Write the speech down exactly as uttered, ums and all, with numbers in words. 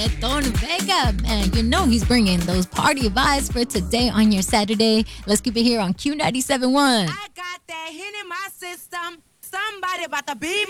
Reggaeton Vega. And you know he's bringing those party vibes for today on your Saturday. Let's keep it here on Q ninety-seven point one. I got that hit in my system. Somebody about to be